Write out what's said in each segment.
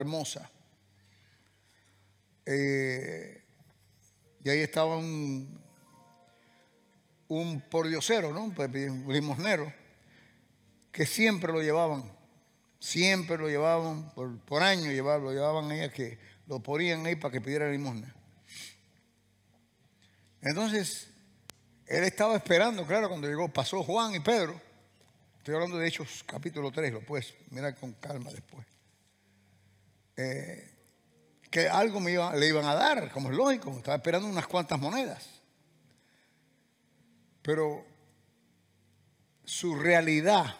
Hermosa. Y ahí estaba un pordiosero, ¿no? Un limosnero, que siempre lo llevaban por años, lo llevaban ahí, a que lo ponían ahí para que pidiera limosna. Entonces, él estaba esperando, claro, cuando llegó, pasó Juan y Pedro. Estoy hablando de Hechos capítulo 3, lo puedes mirar con calma después. Que algo le iban a dar, como es lógico, estaba esperando unas cuantas monedas. Pero su realidad,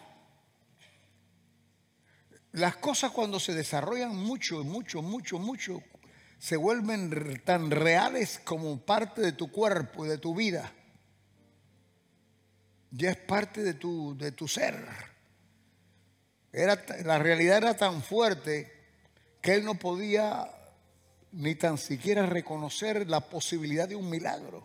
las cosas cuando se desarrollan mucho, se vuelven tan reales como parte de tu cuerpo y de tu vida. Ya es parte de tu ser. La realidad era tan fuerte que él no podía ni tan siquiera reconocer la posibilidad de un milagro.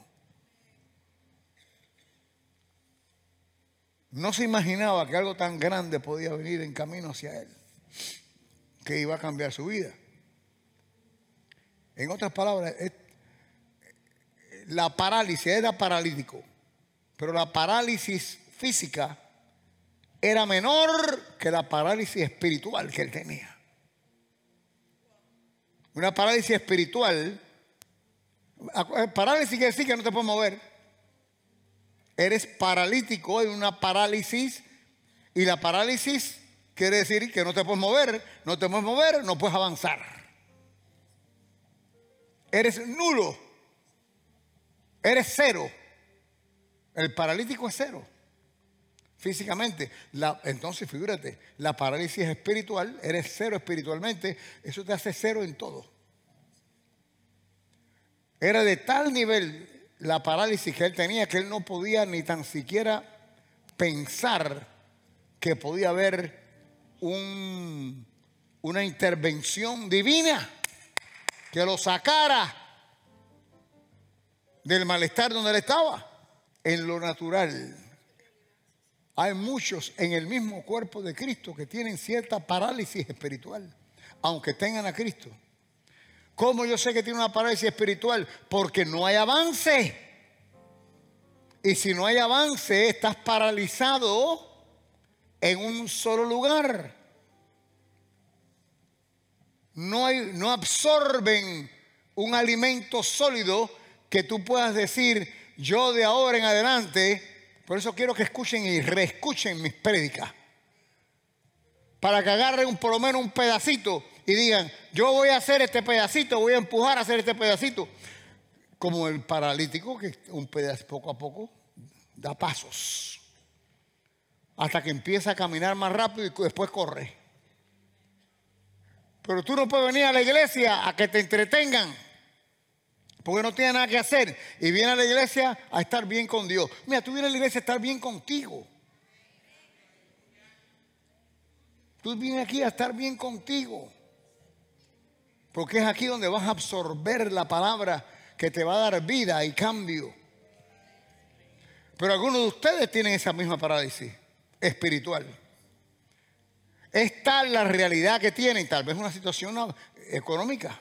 No se imaginaba que algo tan grande podía venir en camino hacia él, que iba a cambiar su vida. En otras palabras, la parálisis, era paralítico, pero la parálisis física era menor que la parálisis espiritual que él tenía. Una parálisis espiritual, parálisis quiere decir que no te puedes mover. Eres paralítico en una parálisis, y la parálisis quiere decir que no te puedes mover, no puedes avanzar. Eres nulo, eres cero. El paralítico es cero, físicamente. Entonces, figúrate, la parálisis espiritual, eres cero espiritualmente, eso te hace cero en todo. Era de tal nivel la parálisis que él tenía que él no podía ni tan siquiera pensar que podía haber una intervención divina que lo sacara del malestar donde él estaba. En lo natural, hay muchos en el mismo cuerpo de Cristo que tienen cierta parálisis espiritual, aunque tengan a Cristo. ¿Cómo yo sé que tiene una parálisis espiritual? Porque no hay avance. Y si no hay avance, estás paralizado en un solo lugar. No absorben un alimento sólido que tú puedas decir, yo de ahora en adelante. Por eso quiero que escuchen y reescuchen mis prédicas, para que agarren por lo menos un pedacito y digan, yo voy a hacer este pedacito, voy a empujar a hacer este pedacito. Como el paralítico, que un pedazo poco a poco da pasos hasta que empieza a caminar más rápido y después corre. Pero tú no puedes venir a la iglesia a que te entretengan, porque no tienes nada que hacer, y vienes a la iglesia a estar bien con Dios. Mira, tú vienes a la iglesia a estar bien contigo. Tú vienes aquí a estar bien contigo, porque es aquí donde vas a absorber la palabra que te va a dar vida y cambio. Pero algunos de ustedes tienen esa misma parálisis espiritual. Es tal la realidad que tienen, tal vez una situación económica,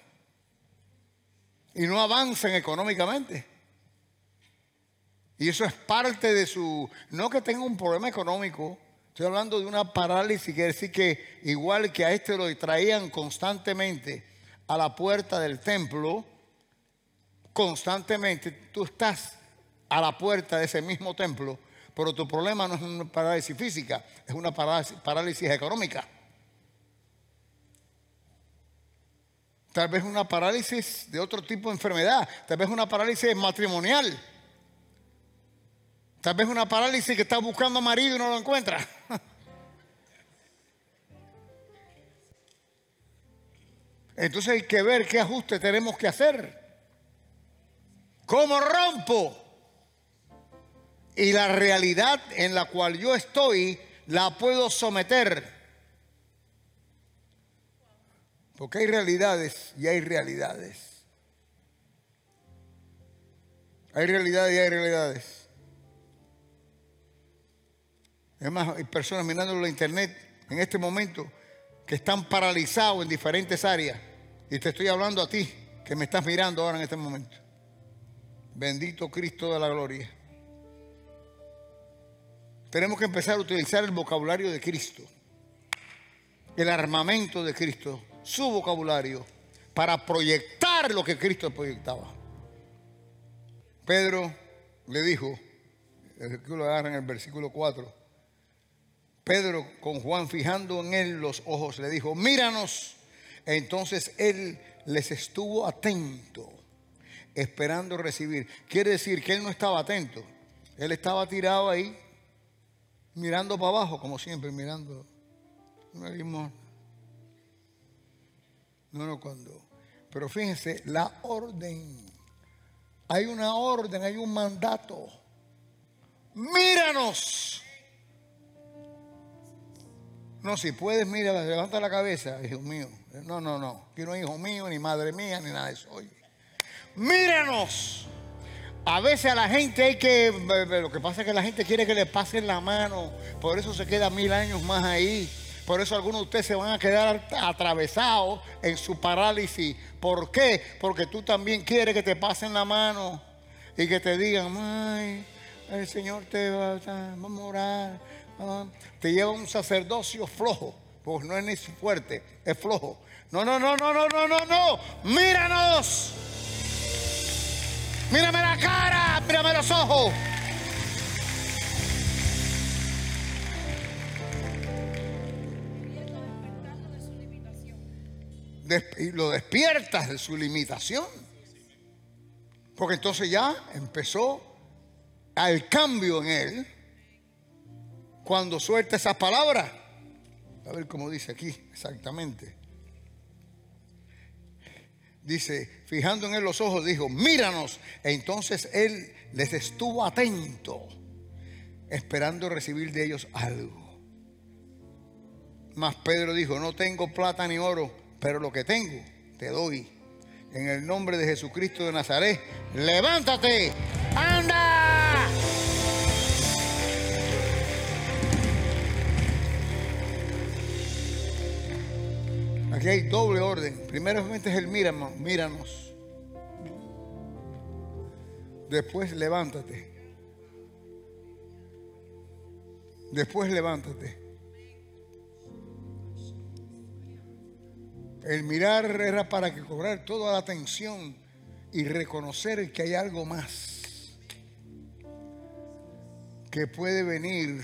y no avanzan económicamente. Y eso es parte de no que tenga un problema económico. Estoy hablando de una parálisis, quiere decir que igual que a este lo traían constantemente a la puerta del templo, constantemente tú estás a la puerta de ese mismo templo, pero tu problema no es una parálisis física, es una parálisis económica. Tal vez una parálisis de otro tipo de enfermedad, tal vez una parálisis matrimonial, tal vez una parálisis que está buscando marido y no lo encuentra. Entonces hay que ver qué ajuste tenemos que hacer. ¿Cómo rompo? Y la realidad en la cual yo estoy la puedo someter. Porque hay realidades y hay realidades. Hay realidades y hay realidades. Es más, hay personas mirando la internet en este momento que están paralizados en diferentes áreas. Y te estoy hablando a ti, que me estás mirando ahora en este momento. Bendito Cristo de la gloria. Tenemos que empezar a utilizar el vocabulario de Cristo, el armamento de Cristo, su vocabulario, para proyectar lo que Cristo proyectaba. Pedro le dijo, lo agarra en el versículo 4, Pedro con Juan fijando en él los ojos le dijo, míranos. Entonces él les estuvo atento, esperando recibir. Quiere decir que él no estaba atento, él estaba tirado ahí, mirando para abajo, como siempre, mirando. Pero fíjense, la orden. Hay una orden, hay un mandato. Míranos. No, si puedes, mira, levanta la cabeza, hijo mío. No. Aquí no hay hijo mío, ni madre mía, ni nada de eso. Oye, míranos. A veces a la gente hay que, lo que pasa es que la gente quiere que le pasen la mano, por eso se queda 1000 años más ahí. Por eso algunos de ustedes se van a quedar atravesados en su parálisis. ¿Por qué? Porque tú también quieres que te pasen la mano y que te digan, ay, el Señor te va a orar. Te lleva un sacerdocio flojo, porque no es ni fuerte, es flojo. No. Míranos. Mírame la cara, mírame los ojos. Y lo despiertas de su limitación. Porque entonces ya empezó el cambio en él cuando suelta esas palabras. A ver cómo dice aquí exactamente. Dice, fijando en él los ojos, dijo, míranos. Entonces él les estuvo atento, esperando recibir de ellos algo. Mas Pedro dijo, no tengo plata ni oro, pero lo que tengo te doy. En el nombre de Jesucristo de Nazaret, levántate, anda. Aquí hay doble orden. Primeramente es el míranos. Después levántate. Después levántate. El mirar era para que cobrar toda la atención y reconocer que hay algo más que puede venir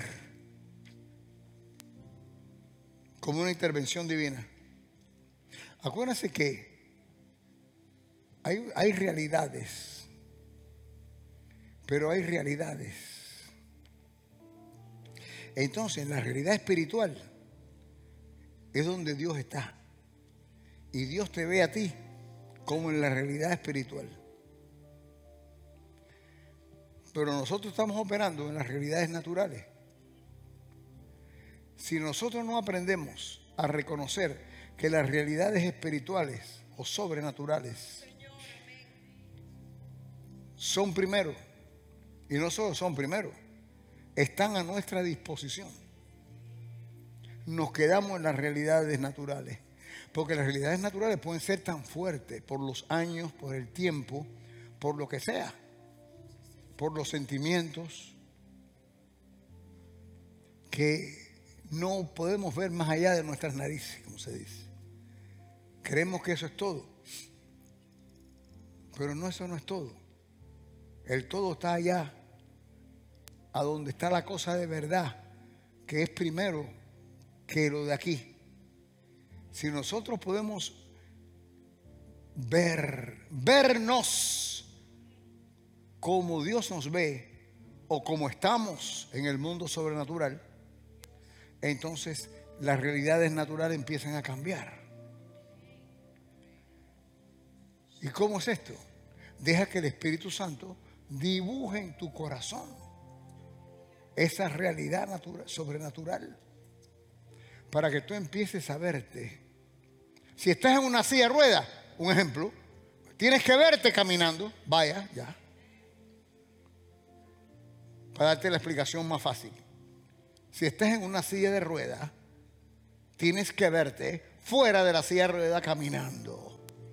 como una intervención divina. Acuérdense que hay realidades, pero hay realidades. Entonces, la realidad espiritual es donde Dios está. Y Dios te ve a ti como en la realidad espiritual. Pero nosotros estamos operando en las realidades naturales. Si nosotros no aprendemos a reconocer que las realidades espirituales o sobrenaturales son primero, y no solo son primero, están a nuestra disposición, nos quedamos en las realidades naturales. Porque las realidades naturales pueden ser tan fuertes por los años, por el tiempo, por lo que sea, por los sentimientos, que no podemos ver más allá de nuestras narices, como se dice. Creemos que eso es todo, pero no, eso no es todo. El todo está allá, a donde está la cosa de verdad, que es primero que lo de aquí. Si nosotros podemos vernos como Dios nos ve o como estamos en el mundo sobrenatural, entonces las realidades naturales empiezan a cambiar. ¿Y cómo es esto? Deja que el Espíritu Santo dibuje en tu corazón esa realidad sobrenatural, para que tú empieces a verte. Si estás en una silla de ruedas, un ejemplo, tienes que verte caminando. Vaya, ya. Para darte la explicación más fácil. Si estás en una silla de ruedas, tienes que verte fuera de la silla de ruedas caminando.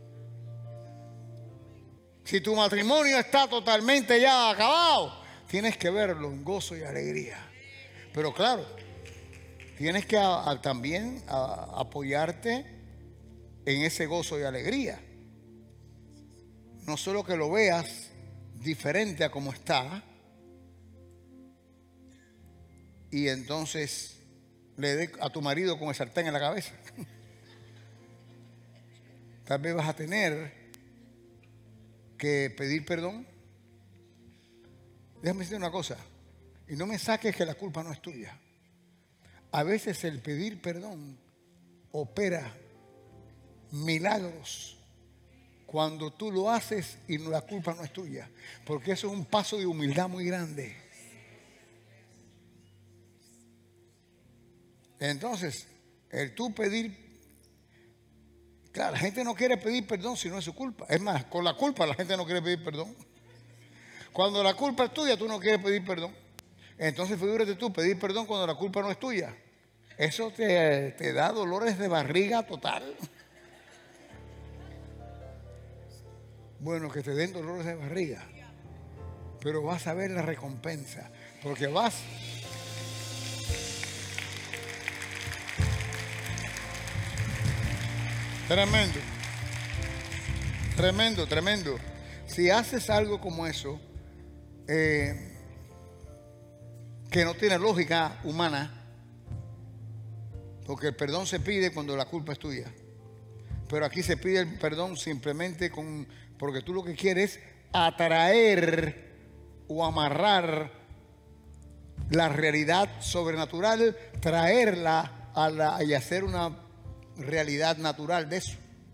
Si tu matrimonio está totalmente ya acabado, tienes que verlo en gozo y alegría. Pero claro, tienes que también apoyarte en ese gozo y alegría. No solo que lo veas diferente a como está y entonces le dé a tu marido con el sartén en la cabeza. Tal vez vas a tener que pedir perdón. Déjame decirte una cosa, y no me saques que la culpa no es tuya. A veces el pedir perdón opera milagros cuando tú lo haces y la culpa no es tuya, porque eso es un paso de humildad muy grande. Entonces, el tú pedir, claro, la gente no quiere pedir perdón si no es su culpa. Es más, con la culpa la gente no quiere pedir perdón. Cuando la culpa es tuya, tú no quieres pedir perdón. Entonces figúrate tú, pedir perdón cuando la culpa no es tuya. Eso te da dolores de barriga total. Bueno, que te den dolores de barriga, pero vas a ver la recompensa, porque vas. Tremendo, tremendo, tremendo. Si haces algo como eso, que no tiene lógica humana, porque el perdón se pide cuando la culpa es tuya, pero aquí se pide el perdón simplemente porque tú lo que quieres es atraer o amarrar la realidad sobrenatural, traerla y hacer una realidad natural de eso.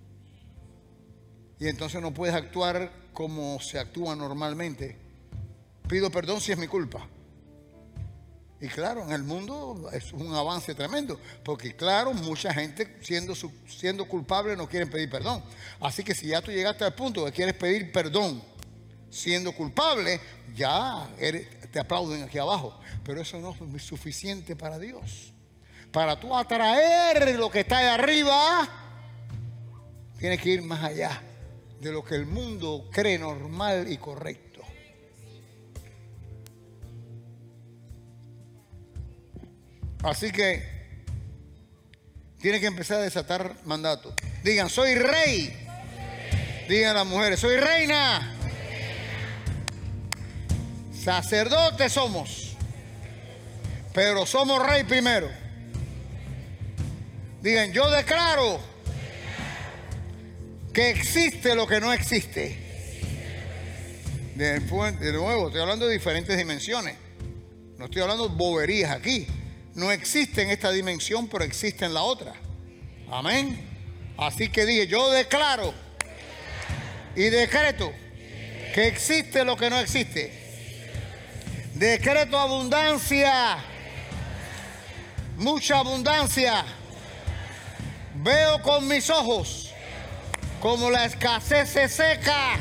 Y entonces no puedes actuar como se actúa normalmente. Pido perdón si es mi culpa. Y claro, en el mundo es un avance tremendo, porque claro, mucha gente siendo culpable no quieren pedir perdón. Así que si ya tú llegaste al punto de que quieres pedir perdón siendo culpable, ya te aplauden aquí abajo. Pero eso no es suficiente para Dios. Para tú atraer lo que está ahí arriba, tienes que ir más allá de lo que el mundo cree normal y correcto. Así que tienes que empezar a desatar mandatos. Digan, soy rey. Digan las mujeres, soy reina. Sacerdotes somos, pero somos rey primero. Digan, yo declaro que existe lo que no existe. De nuevo, estoy hablando de diferentes dimensiones. No estoy hablando de boberías aquí. No existe en esta dimensión, pero existe en la otra. Amén. Así que dije, yo declaro y decreto que existe lo que no existe. Decreto abundancia, mucha abundancia. Veo con mis ojos como la escasez se seca.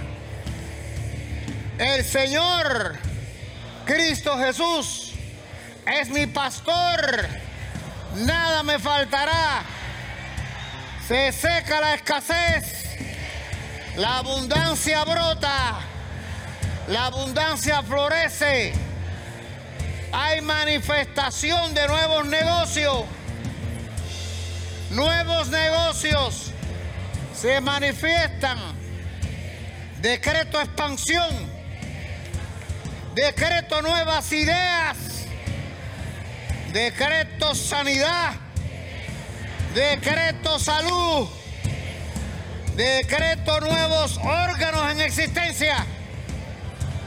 El Señor Cristo Jesús es mi pastor, nada me faltará. Se seca la escasez, la abundancia brota, la abundancia florece. Hay manifestación de nuevos negocios. Nuevos negocios se manifiestan. Decreto expansión. Decreto nuevas ideas. Decreto sanidad. Decreto salud. Decreto nuevos órganos en existencia.